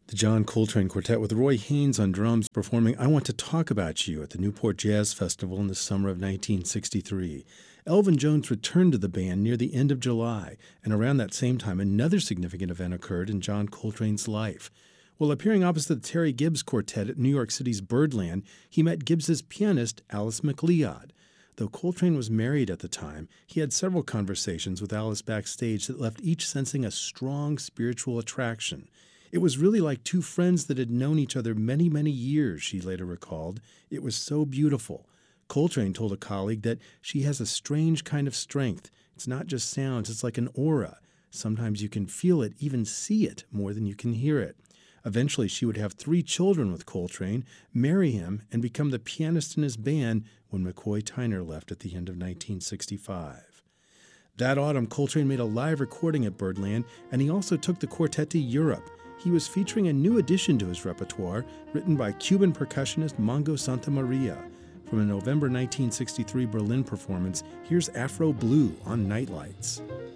The John Coltrane Quartet with Roy Haynes on drums performing I Want to Talk About You at the Newport Jazz Festival in the summer of 1963. Elvin Jones returned to the band near the end of July, and around that same time another significant event occurred in John Coltrane's life. While appearing opposite the Terry Gibbs Quartet at New York City's Birdland, he met Gibbs's pianist Alice MacLeod. Though Coltrane was married at the time, he had several conversations with Alice backstage that left each sensing a strong spiritual attraction. It was really like two friends that had known each other many, many years, she later recalled. It was so beautiful. Coltrane told a colleague that she has a strange kind of strength. It's not just sounds, it's like an aura. Sometimes you can feel it, even see it, more than you can hear it. Eventually, she would have 3 children with Coltrane, marry him, and become the pianist in his band when McCoy Tyner left at the end of 1965. That autumn, Coltrane made a live recording at Birdland, and he also took the quartet to Europe. He was featuring a new addition to his repertoire, written by Cuban percussionist Mongo Santamaria. From a November 1963 Berlin performance, here's Afro Blue on Nightlights.